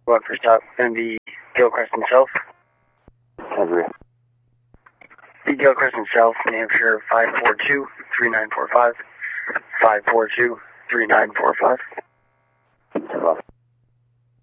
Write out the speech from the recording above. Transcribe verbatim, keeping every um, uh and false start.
What for stop? Gonna be Gilchrist himself. Henry. Be Gilchrist himself, New Hampshire five four two, three nine four five. five four two, three nine four five.